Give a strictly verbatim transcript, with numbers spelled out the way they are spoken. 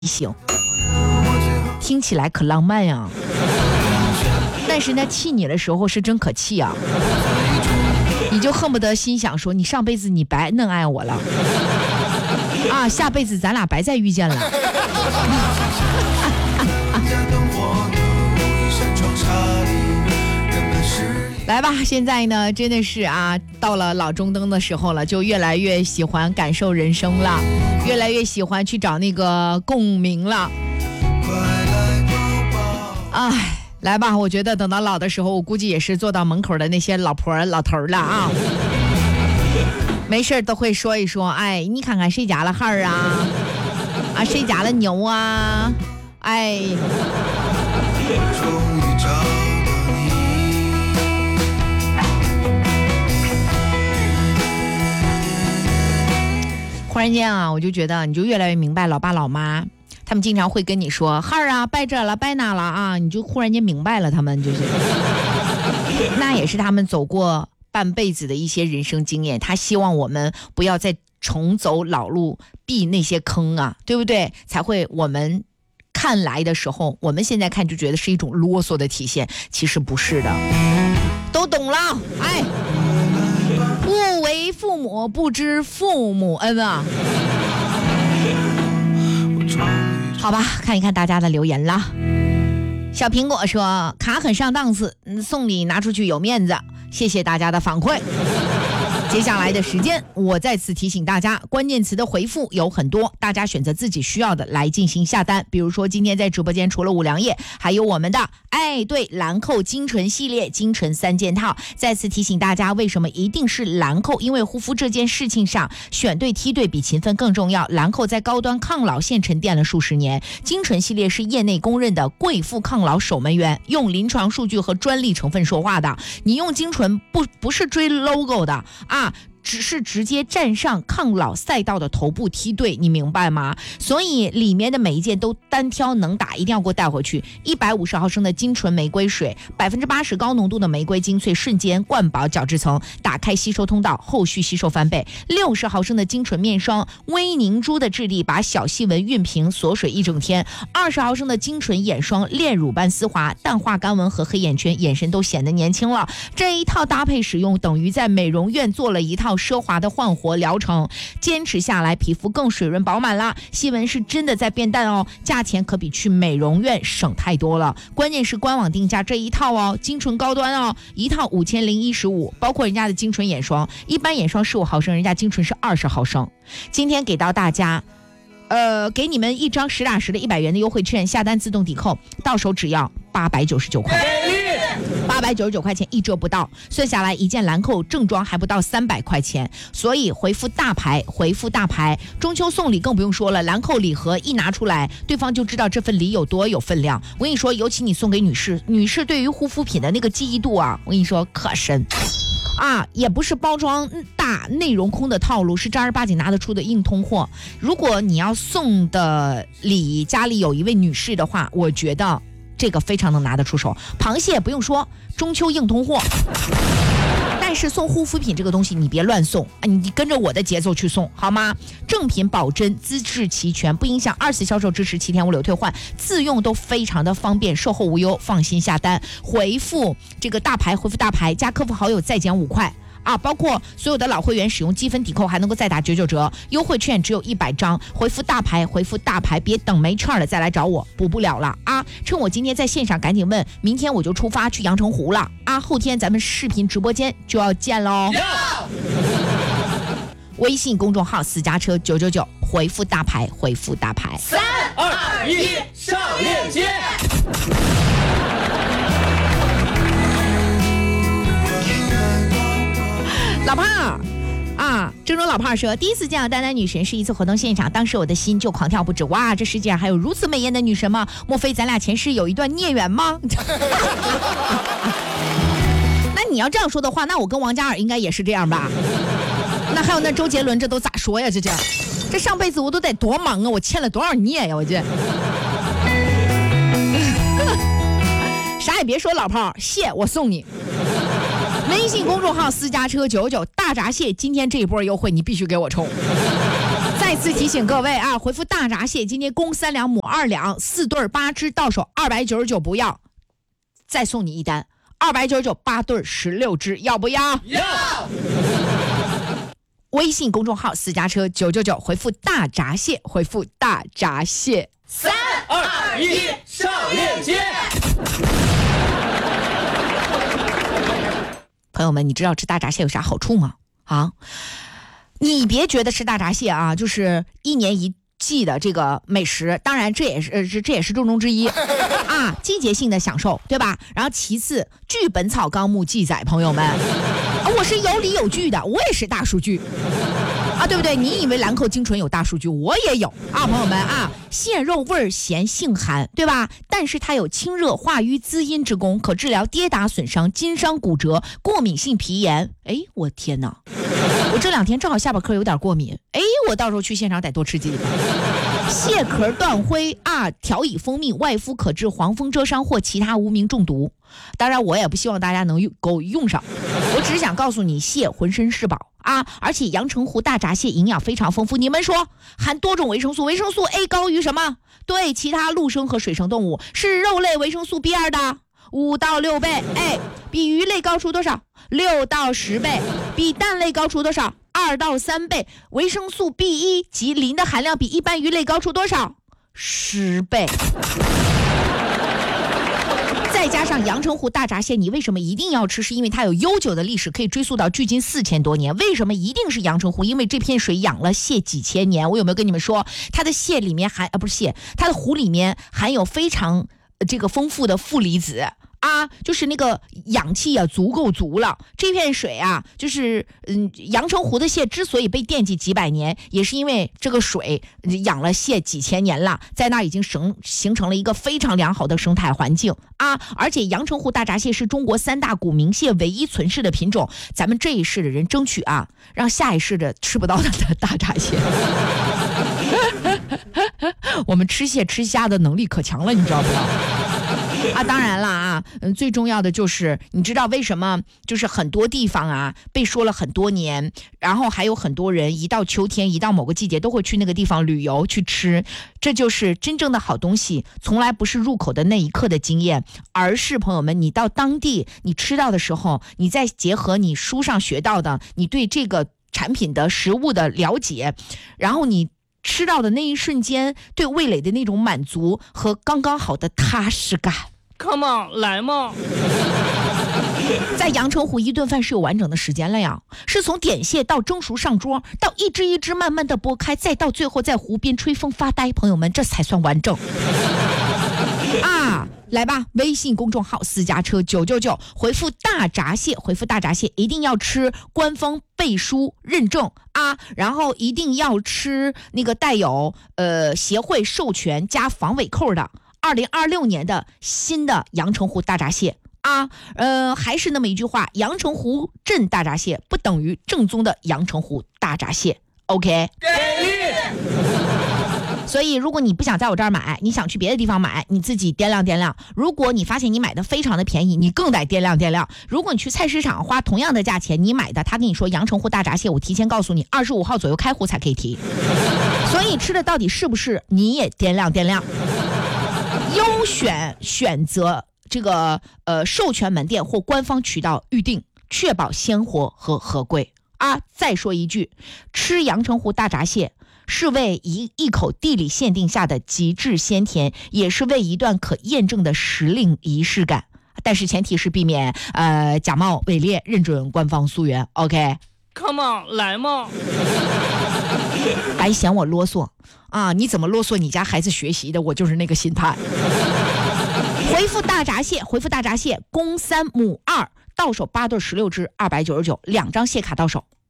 行，听起来可浪漫呀、啊。但是呢，气你的时候是真可气啊，你就恨不得心想说，你上辈子你白嫩爱我了啊，下辈子咱俩白再遇见了。来吧，现在呢真的是啊，到了老中灯的时候了，就越来越喜欢感受人生了，越来越喜欢去找那个共鸣了。哎，来吧，我觉得等到老的时候，我估计也是坐到门口的那些老婆老头了啊，没事都会说一说，哎，你看看谁家的孩儿啊，啊，谁家的牛啊，哎。忽然间啊，我就觉得你就越来越明白老爸老妈他们经常会跟你说孩儿啊，拜这了拜那了啊，你就忽然间明白了，他们就是那也是他们走过半辈子的一些人生经验，他希望我们不要再重走老路，避那些坑啊，对不对？才会我们看来的时候，我们现在看就觉得是一种啰嗦的体现，其实不是的，都懂了。哎，不为父母，不知父母恩啊。好吧，看一看大家的留言了。小苹果说卡很上档次，送礼拿出去有面子，谢谢大家的反馈。接下来的时间，我再次提醒大家，关键词的回复有很多，大家选择自己需要的来进行下单。比如说今天在直播间除了五粮液，还有我们的哎对兰蔻精纯系列精纯三件套。再次提醒大家，为什么一定是兰蔻？因为护肤这件事情上，选对梯队比勤奋更重要。兰蔻在高端抗老线沉淀了数十年，精纯系列是业内公认的贵妇抗老守门员，用临床数据和专利成分说话的。你用精纯不不是追 logo 的啊。只是直接站上抗老赛道的头部梯队，你明白吗？所以里面的每一件都单挑能打，一定要给我带回去。一百五十毫升的精纯玫瑰水，百分之八十高浓度的玫瑰精粹，瞬间灌饱角质层，打开吸收通道，后续吸收翻倍。六十毫升的精纯面霜，微凝珠的质地把小细纹熨平，锁水一整天。二十毫升的精纯眼霜，炼乳般丝滑，淡化干纹和黑眼圈，眼神都显得年轻了。这一套搭配使用，等于在美容院做了一套奢华的焕活疗程，坚持下来皮肤更水润饱满了，细纹是真的在变淡哦，价钱可比去美容院省太多了。关键是官网定价这一套哦，精纯高端哦，一套五千零一十五，包括人家的精纯眼霜，一般眼霜十五毫升，人家精纯是二十毫升。今天给到大家呃，给你们一张实打实的一百元的优惠券，下单自动抵扣，到手只要八百九十九块，八百九十九块钱一折不到，算下来一件兰蔻正装还不到三百块钱。所以回复大牌，回复大牌，中秋送礼更不用说了，兰蔻礼盒一拿出来，对方就知道这份礼有多有分量。我跟你说，尤其你送给女士，女士对于护肤品的那个记忆度啊，我跟你说可深。啊，也不是包装大内容空的套路，是正儿八经拿得出的硬通货。如果你要送的礼家里有一位女士的话，我觉得这个非常能拿得出手。螃蟹不用说，中秋硬通货。但是送护肤品这个东西你别乱送啊，你跟着我的节奏去送好吗？正品保真，资质齐全，不影响二次销售，支持七天无理退换，自用都非常的方便，售后无忧，放心下单。回复这个大牌，回复大牌加客服好友再减五块啊，包括所有的老会员使用积分抵扣还能够再打九九折，优惠券只有一百张。回复大牌，回复大牌，别等没券了再来找我，补不了了啊！趁我今天在线上赶紧问，明天我就出发去阳澄湖了啊！后天咱们视频直播间就要见喽。微信公众号私家车九九九，回复大牌，回复大牌。 三二一，上链接。 老胖啊，郑州老胖说，第一次见到丹丹女神是一次活动现场，当时我的心就狂跳不止。哇，这世界上还有如此美艳的女神吗？莫非咱俩前世有一段孽缘吗？那你要这样说的话，那我跟王嘉尔应该也是这样吧？那还有那周杰伦，这都咋说呀？这这这上辈子我都得多忙啊，我欠了多少孽呀？我这啥也别说，老炮，谢我送你。微信公众号私家车九九，大闸蟹今天这一波优惠你必须给我冲。再再次提醒各位啊，回复大闸蟹，今天公三两母二两，四对八只，到手二百九十九，不要，再送你一单，二百九十九八对十六只，要不要？ 要。 微信公众号私家车九九九，回复大闸蟹，回复大闸蟹。 三二一，上链接。 朋友们，你知道吃大闸蟹有啥好处吗？啊，你别觉得吃大闸蟹啊，就是一年一季的这个美食，当然这也是呃这这也是重中之一啊，季节性的享受，对吧？然后其次，据《本草纲目》记载，朋友们，啊、我是有理有据的，我也是大数据。啊，对不对？你以为兰蔻精纯有大数据，我也有啊，朋友们啊，蟹肉味咸性寒，对吧？但是它有清热化瘀滋阴之功，可治疗跌打损伤、筋伤骨折、过敏性皮炎。哎，我天哪！我这两天正好下巴颏有点过敏，哎，我到时候去现场得多吃几粒。蟹壳断灰啊，调以蜂蜜，外敷可治黄蜂蛰伤或其他无名中毒。当然，我也不希望大家能用够用上，我只是想告诉你，蟹浑身是宝啊！而且阳澄湖大闸蟹营养非常丰富，你们说含多种维生素，维生素 A 高于什么？对，其他陆生和水生动物，是肉类维生素 B 二 的五到六倍，哎，比鱼类高出多少？六到十倍，比蛋类高出多少？二到三倍。维生素 B 一 及磷的含量比一般鱼类高出多少？十倍。再加上阳澄湖大闸蟹，你为什么一定要吃？是因为它有悠久的历史，可以追溯到距今四千多年。为什么一定是阳澄湖？因为这片水养了蟹几千年。我有没有跟你们说，它的蟹里面含啊不是蟹，它的湖里面含有非常、呃、这个丰富的负离子。啊，就是那个氧气啊，足够足了。这片水啊，就是嗯，阳澄湖的蟹之所以被惦记几百年，也是因为这个水养了蟹几千年了，在那已经形形成了一个非常良好的生态环境啊。而且阳澄湖大闸蟹是中国三大古名蟹唯一存世的品种，咱们这一世的人争取啊，让下一世的吃不到的大闸蟹。我们吃蟹吃虾的能力可强了，你知道不知道？啊，当然了啊，嗯，最重要的就是，你知道为什么就是很多地方啊被说了很多年，然后还有很多人一到秋天，一到某个季节都会去那个地方旅游去吃，这就是真正的好东西，从来不是入口的那一刻的经验，而是朋友们，你到当地你吃到的时候，你再结合你书上学到的，你对这个产品的食物的了解，然后你吃到的那一瞬间对味蕾的那种满足和刚刚好的踏实感。 Come on， 来嘛！ 在阳澄湖一顿饭是有完整的时间了呀，是从点蟹到蒸熟上桌，到一只一只慢慢的剥开，再到最后在湖边吹风发呆，朋友们，这才算完整。啊，来吧，微信公众号私家车九九九，回复大闸蟹，回复大闸蟹，一定要吃官方背书认证啊，然后一定要吃那个带有呃协会授权加防伪扣的二零二六年的新的阳澄湖大闸蟹啊，呃，还是那么一句话，阳澄湖镇大闸蟹不等于正宗的阳澄湖大闸蟹 ，OK？ 给力！ 所以，如果你不想在我这儿买，你想去别的地方买，你自己掂量掂量。如果你发现你买的非常的便宜，你更得掂量掂量。如果你去菜市场花同样的价钱，你买的，他跟你说阳澄湖大闸蟹，我提前告诉你，二十五号左右开湖才可以提。所以吃的到底是不是，你也掂量掂量。优选选择这个呃授权门店或官方渠道预定，确保鲜活和合规啊！再说一句，吃阳澄湖大闸蟹是为一一口地理限定下的极致鲜甜，也是为一段可验证的时令仪式感。但是前提是避免呃假冒伪劣，认准官方溯源。OK。Come on， 来嘛！ 白嫌我啰嗦啊！你怎么啰嗦你家孩子学习的？我就是那个心态。回复大闸蟹，回复大闸蟹，公三母二，到手八对十六只，二百九十九，两张蟹卡到手。